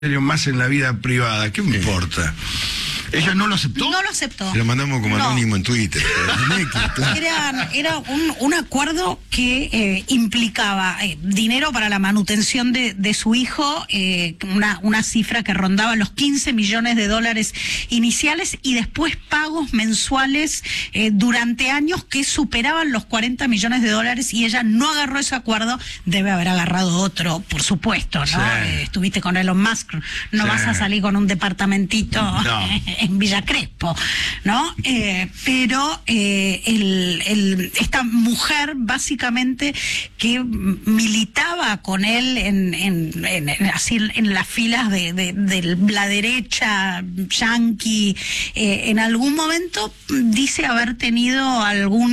más en la vida privada, ¿qué me importa? ¿Ella no lo aceptó? No lo aceptó. Lo mandamos como anónimo en Twitter. Era un acuerdo que implicaba dinero para la manutención de su hijo, una cifra que rondaba los $15 millones iniciales y después pagos mensuales durante años que superaban los $40 millones y ella no agarró ese acuerdo. Debe haber agarrado otro, por supuesto, ¿no? Sí. Estuviste con Elon Musk, no Sí. vas a salir con un departamentito en Villa Crespo, ¿no? Pero esta mujer básicamente que militaba con él así en las filas de la derecha yanqui, en algún momento dice haber tenido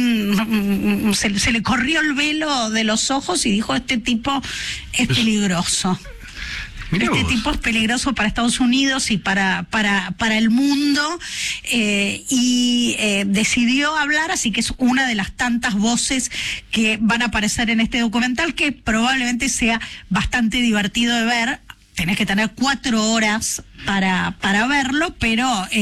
se le corrió el velo de los ojos y dijo: este tipo es peligroso. Este tipo es peligroso para Estados Unidos y para el mundo, y decidió hablar, así que es una de las tantas voces que van a aparecer en este documental, que probablemente sea bastante divertido de ver. Tenés que tener 4 horas para verlo, pero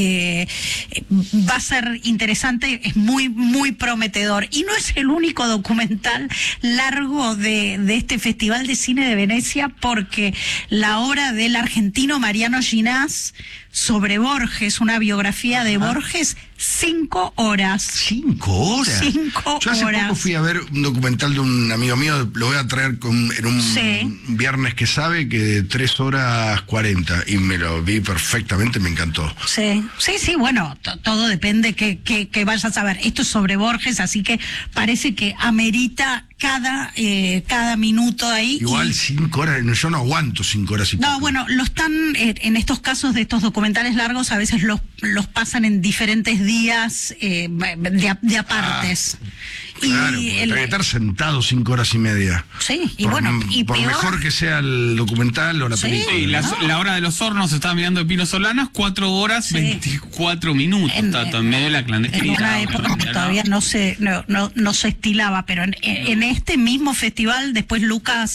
va a ser interesante, es muy, muy prometedor. Y no es el único documental largo de este Festival de Cine de Venecia, porque la obra del argentino Mariano Ginás sobre Borges, una biografía de Borges, 5 horas. 5 horas. 5 Yo hace horas. poco fui a ver un documental de un amigo mío, lo voy a traer en un viernes que sabe, que de 3 horas 40, y me lo vi perfectamente, me encantó. Sí, bueno, todo depende que vayas a ver. Esto es sobre Borges, así que parece que amerita cada minuto ahí. Igual 5 horas, yo no aguanto 5 horas y No, pico. bueno, lo están, en estos casos de estos documentales largos, a veces los pasan en diferentes días de apartes. Claro, Y porque tenés que estar sentado 5 horas y media. Sí, y por, bueno, y por peor, mejor que sea el documental o la Sí, película. Sí, la hora de los hornos se estaba mirando de Pino Solanas, 4 horas, 24 minutos, está en medio de la en clandestinidad. una época que todavía no se estilaba, pero en este mismo festival, después Luca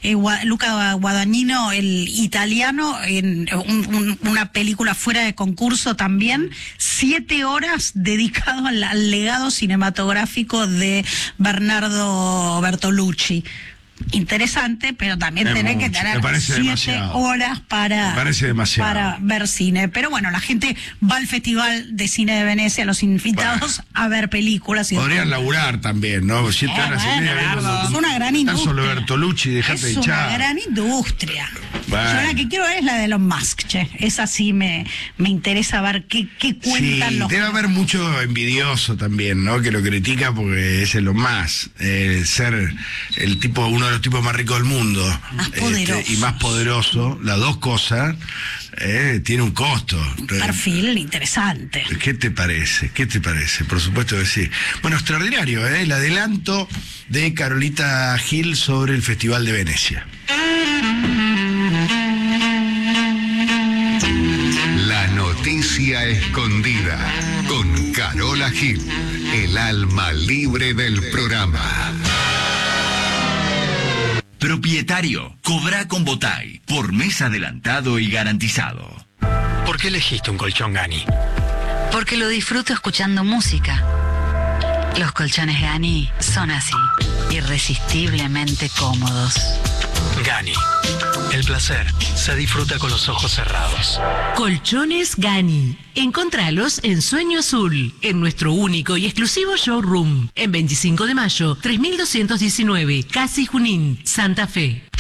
Guadagnino, el italiano, en una película fuera de concurso también, 7 horas dedicado al legado cinematográfico de Bernardo Bertolucci. Interesante, pero también tenés que tener 7 horas para ver cine. Pero bueno, la gente va al Festival de Cine de Venecia, los invitados a ver películas. Podrían laburar también, ¿no? 7 horas y media. Es una gran industria. Solo Bertolucci, dejate de Es hinchar. una gran industria. Bueno. Yo la que quiero ver es la de Elon Musk, che. Esa sí me interesa ver qué cuentan Sí, los... debe haber mucho envidioso también, ¿no? Que lo critica porque es lo más. Ser el tipo, uno de los tipos más ricos del mundo. Más poderoso. Y más poderoso, las dos cosas, tiene un costo. Un perfil interesante. ¿Qué te parece? ¿Qué te parece? Por supuesto que sí. Bueno, extraordinario, el adelanto de Carolita Gil sobre el Festival de Venecia. La noticia escondida con Carola Gil, el alma libre del programa. Propietario, cobra con Botay, por mes adelantado y garantizado. ¿Por qué elegiste un colchón Gani? Porque lo disfruto escuchando música. Los colchones Gani son así, irresistiblemente cómodos. Gani. El placer se disfruta con los ojos cerrados. Colchones Gani. Encontralos en Sueño Azul, en nuestro único y exclusivo showroom, en 25 de mayo, 3219, Casi Junín, Santa Fe.